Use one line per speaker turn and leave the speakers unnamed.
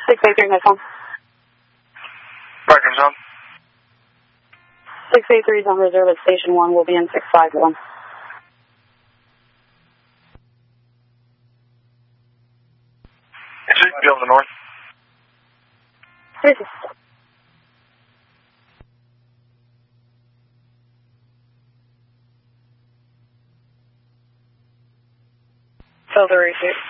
683 Nippon.
Records on.
683 is on reserve at Station 1. We'll be in 651.
Is it Bill to the north?
This is filter receipt.